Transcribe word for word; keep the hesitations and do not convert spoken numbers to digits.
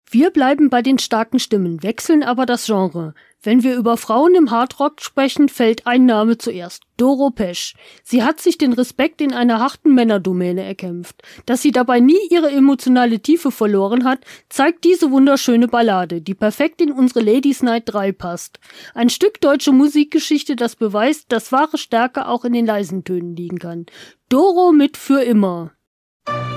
Wir bleiben bei den starken Stimmen, wechseln aber das Genre. Wenn wir über Frauen im Hardrock sprechen, fällt ein Name zuerst: Doro Pesch. Sie hat sich den Respekt in einer harten Männerdomäne erkämpft. Dass sie dabei nie ihre emotionale Tiefe verloren hat, zeigt diese wunderschöne Ballade, die perfekt in unsere Ladies Night drei passt. Ein Stück deutsche Musikgeschichte, das beweist, dass wahre Stärke auch in den leisen Tönen liegen kann. Doro mit Für immer.